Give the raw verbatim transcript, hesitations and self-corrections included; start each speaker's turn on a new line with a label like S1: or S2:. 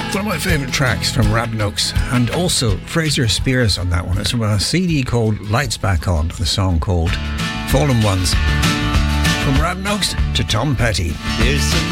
S1: One of my favourite tracks from Rabnooks, and also Fraser Spears on that one. It's from a C D called Lights Back On, the song called Fallen Ones. From Rabnooks to Tom Petty.
S2: There's some